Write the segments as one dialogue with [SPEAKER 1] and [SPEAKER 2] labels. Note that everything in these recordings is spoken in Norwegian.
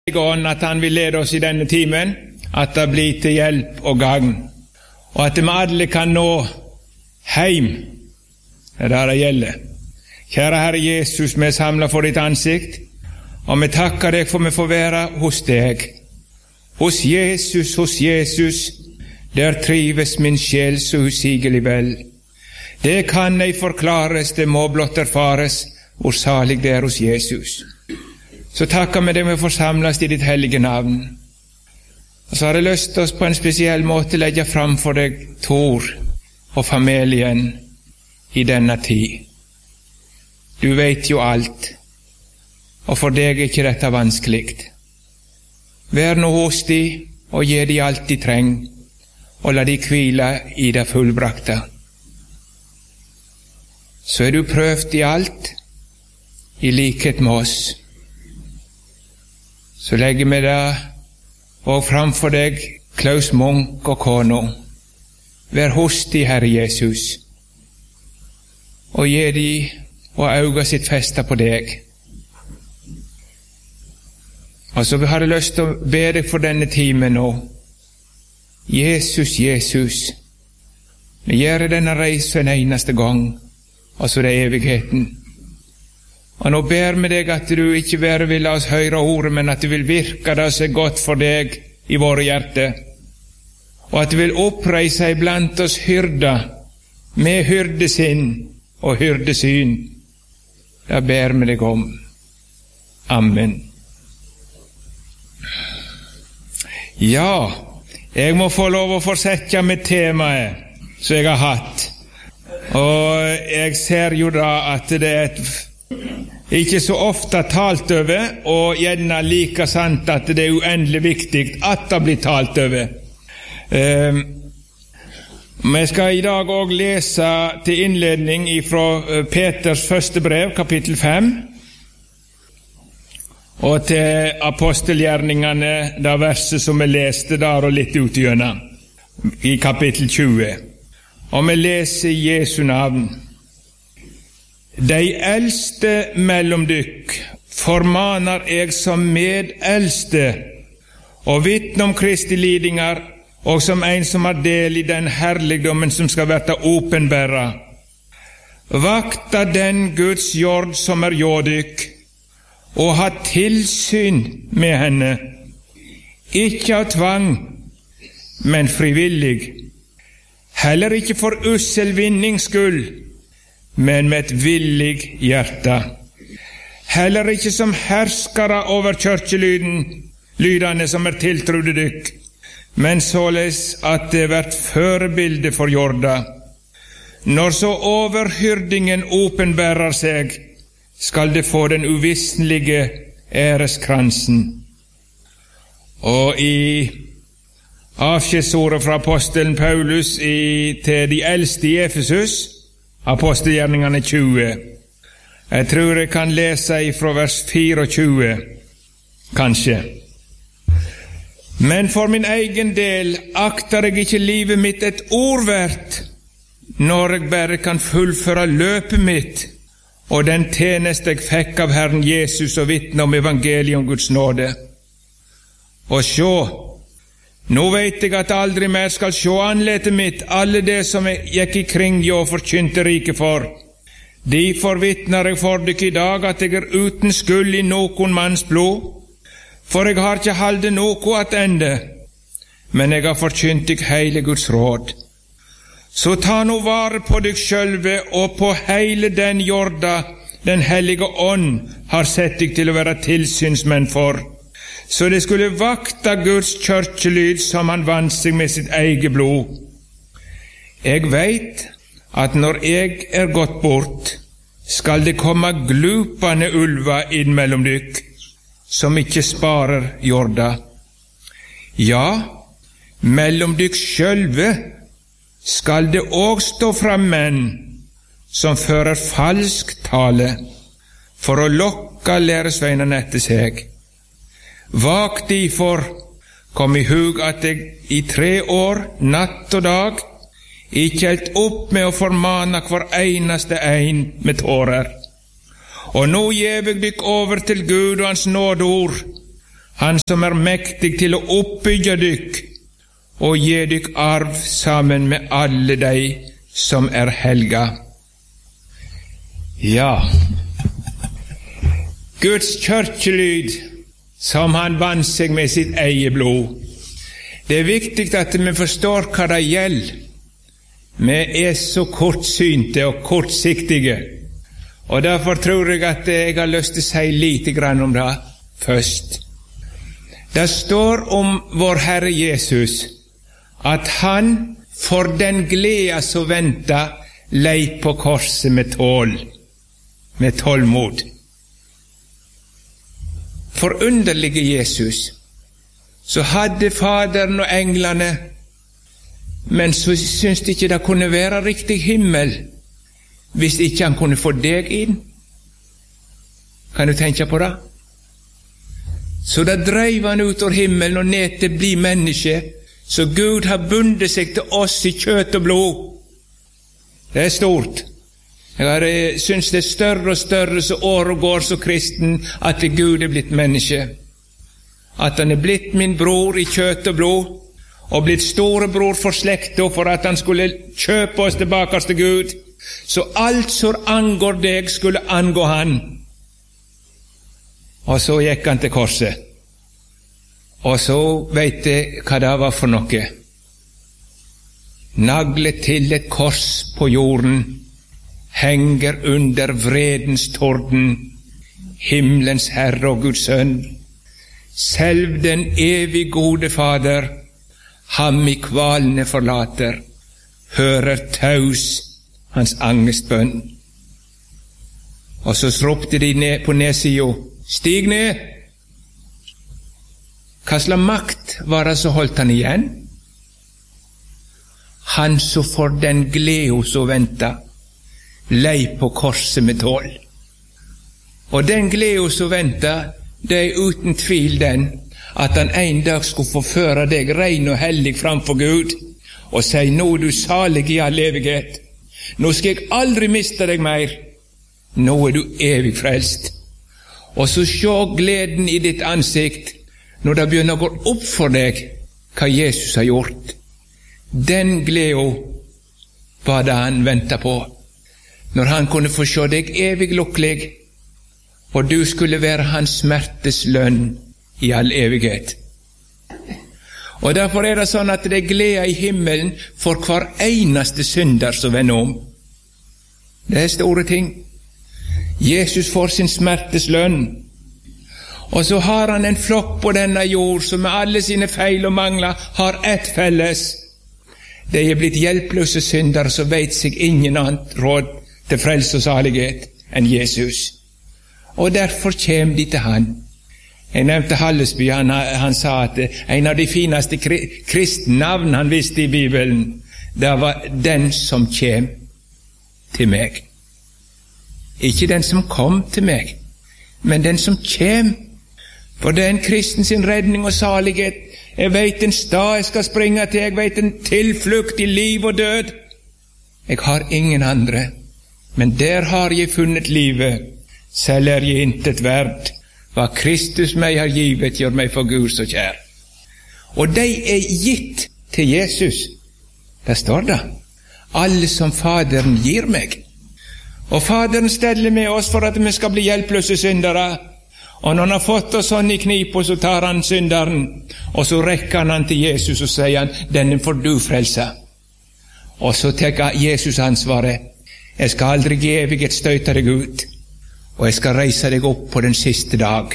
[SPEAKER 1] ånd at han vil lede oss i denne timen, at det blir til hjelp og gagn, og at vi alle kan nå heim. Det er det gjelder. Kjære Herre Jesus, vi er samlet for ditt ansikt, og vi takker deg for vi får være hos deg. Hos Jesus, der trives min sjel så usigelig vel. Det kan ei forklares, det må blott erfares, hvor salig det er hos Jesus. Så takker vi deg vi får samles i ditt hellige navn. Og så har jeg lyst til oss på en spesiell måte legge fram for deg Tor og familien i denne tid. Du vet jo alt, og for deg er ikke dette vanskelig. Vær nå hos de, og gi de alt de trenger, og la de hvile i det fullbrakte. Så er du prøvd i alt, i likhet med oss. Så legger vi det og framfor deg Klaus Munch og kona. Vær hos de, Herre Jesus, og gi de og auga sitt festa på deg. Og så har jeg lyst til å be deg for denne timen nå. Jesus, vi gjør denne reisen en eneste gang, og så det er evigheten. Og nå ber vi deg at du ikke bare vil la oss høre ordet, men at du vil virke det så godt for deg i våre hjerter, og at du vil oppreise iblant oss hyrder med hyrdesinn og hyrdesyn. Det ber vi deg om. Amen. Ja, jeg må få lov å fortsette med temaet som jeg har hatt, og jeg ser jo da at det er ikke så ofte talt over, og gjerne like sant at det er uendelig viktig at det blir talt over. Vi skal i dag også lese til innledning fra Peters første brev, kapittel 5, og til apostelgjerningene, det verset som vi leste der og litt utgjennom, i kapittel 20. Og vi leser i Jesu navn. De eldste mellom dykk formaner jeg som medeldste og vitne om Kristi lidingar, og som en som har del i den herligdommen som skal være åpenbæra. Vakta den Guds jord som er jordykk, og ha tilsyn med henne, ikke av tvang, men frivillig, heller ikke for ussel vinnings skyld, men med et villig hjerte. Heller ikke som herskere over kirkelydene som er tiltrude dykk, men således at det vært førebilde for jorda. Når så overhyrdingen åpenbærer seg, skal det få den uvisnelige æreskransen. Og i avskjedsordet fra apostelen Paulus til de eldste i Efesus, apostelgjerningene 20. Jeg tror jeg kan lese fra vers 24, kanskje. Men for min egen del akter jeg ikke livet mitt et ord verdt, når jeg bare kan fullføre løpet mitt, og den tjeneste jeg fikk av Herren Jesus og vitne om evangeliet om Guds nåde. Og sjå, nå vet jeg at aldri mer skal sjå anletet mitt alle det som jeg gikk ikring og forkynte rike for. Derfor vitner jeg for dykk i dag at jeg er uten skyld i noen manns blod, for jeg har ikke halde noe at ende, men jeg har forkynt dykk hele Guds råd. Så ta nå vare på dykk sjølve og på hele den jorda den hellige ånd har sett dykk til å være tilsynsmenn for, så det skulle vakta Guds kirkelyd som han vant seg med sitt eget blod. Jeg vet at når jeg er gått bort, skal det komme glupane ulver inn mellom dykk, som ikke sparer jorda. Ja, mellom dykk sjølve skal det òg stå fram menn som fører falsk tale, for å lokke læresveinene etter seg. Vak derfor, kom i hug at jeg i 3 år, natt og dag, ikke helt opp med å formane hver eneste en med tårer. Og nå gjev jeg dykk over til Gud og hans nådeord, han som mektig til å oppbygge dykk og gi dykk arv sammen med alle de som helga. Ja, Guds kyrkjelyd som han vant seg med sitt eget blod. Det viktig at vi forstår hva det gjelder. Vi så kortsynte og kortsiktige, og derfor tror jeg at jeg har lyst til å si lite grann om det først. Det står om vår Herre Jesus at han for den glede som venta lei på korset med tålmod. Forunderlige Jesus, så hadde Faderen og englene, men så syntes de ikke det kunne være riktig himmel hvis ikke han kunne få deg inn. Kan du tenke på det? Så da dreiv han ut av himmelen og ned til bli menneske, så Gud har bundet seg til oss i kjøtt og blod. Det stort. Jeg synes det større og større så år og går så kristen at Gud blitt menneske. At han blitt min bror i kjøtt og blod, og blitt storebror for slekta for at han skulle kjøpe oss tilbake til Gud. Så alt som angår deg skulle angå han. Og så gikk han til korset. Og så vet jeg hva det var for noe. Naglet til et kors på jorden, henger under vredens torden, himmelens Herre og Guds Sønn. Selv den evig gode Fader, ham i kvalene forlater, hører taus hans angstbønn. Og så ropte de ned på nedsida, stig ned! Hva slags makt var det som holdt han igjen? Han som for den glede som venta, lei på korset med tål. Og den glede som venta, det uten tvil den, at han en dag skulle få føre deg rein og hellig framfor Gud, og si, nå du salig i all evighet. Nå skal jeg aldri miste deg mer. Nå du evig frelst. Og så se gleden i ditt ansikt, når det begynner å gå opp for deg hva Jesus har gjort. Den gleden var det han ventet på, når han kunne få se deg evig lukkelig, og du skulle være hans smertes lønn i all evighet. Og derfor det sånn at det glede i himmelen for hver eneste synder som vender om. Det store ting. Jesus får sin smertes lønn. Og så har han en flokk på denne jord som med alle sine feil og mangler har ett felles. De blitt hjelpeløse syndere som vet seg ingen annet råd til frelse og salighet enn Jesus. Og derfor kommer de til han. Jeg nevnte Hallesby, han sa at en av de fineste kristennavn han visste i Bibelen, det var den som kjem til meg. Ikke den som kom til meg, men den som kjem. For det en kristen sin redning og salighet. Jeg vet en stad jeg skal springe til, jeg vet en tilflukt i liv og død. Jeg har ingen andre, men der har jeg funnet livet, selv jeg intet verd. Hva Kristus meg har givet, gjør meg for Gud så kjær. Og de gitt til Jesus. Der står det, alle som Faderen gir meg. Og Faderen steller med oss for at vi skal bli hjelpeløse syndere. Og når han har fått oss sånn i knip, så tar han synderen, og så rekker han til Jesus og sier han, denne får du frelse. Og så tar Jesus ansvaret. Jeg skal aldri gi evighet støyte deg ut, og jeg skal reise deg opp på den siste dag.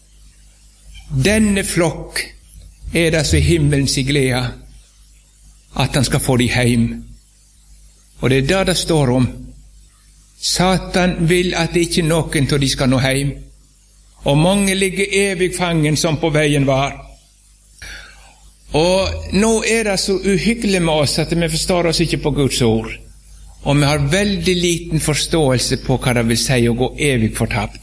[SPEAKER 1] Denne flokk det så himmelens i glede, at han skal få de heim. Og det det står om. Satan vil at ikke noen til de skal nå heim, og mange ligger evig fangen som på veien var. Og nå det så uhyggelig med oss at vi forstår oss ikke på Guds ord, og vi har veldig liten forståelse på hva det vil si å gå evig fortapt.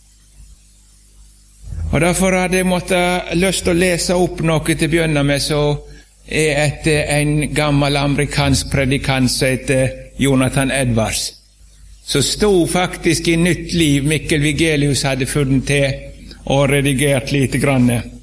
[SPEAKER 1] Og derfor hadde jeg lyst til å lese opp noe til å begynne med, så etter en gammel amerikansk predikant som heter Jonathan Edwards. Så stod faktisk i Nytt Liv Mikkel Vigelius hadde funnet til, og redigert lite grann.